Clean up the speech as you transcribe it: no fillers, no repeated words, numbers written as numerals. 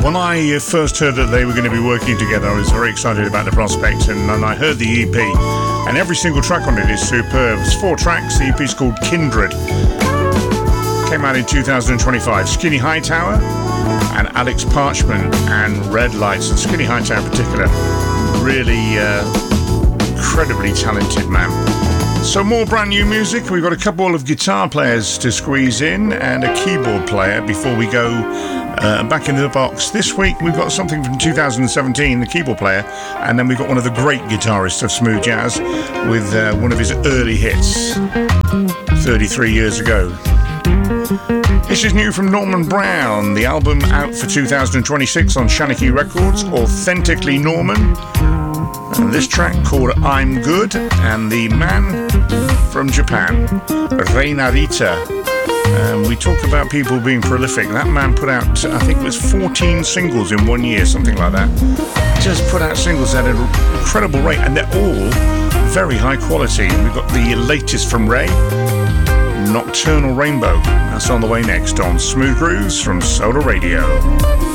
When I first heard that they were going to be working together, I was very excited about the prospect, and I heard the EP, and every single track on it is superb. It's 4 tracks. The EP is called Kindred. Came out in 2025. Skinny Hightower and Alex Parchment and Red Lights, and Skinny Hightower in particular, really incredibly talented man. So more brand new music. We've got a couple of guitar players to squeeze in and a keyboard player before we go back into the box. This week we've got something from 2017, the keyboard player, and then we've got one of the great guitarists of smooth jazz with one of his early hits 33 years ago. This is new from Norman Brown, the album out for 2026 on Shanachie Records, Authentically Norman. And this track called I'm Good, and the man from Japan, Reina Rita. We talk about people being prolific. That man put out, I think it was 14 singles in 1 year, something like that. Just put out singles at an incredible rate, and they're all very high quality. And we've got the latest from Ray, Nocturnal Rainbow. That's on the way next on Smooth Grooves from Solar Radio.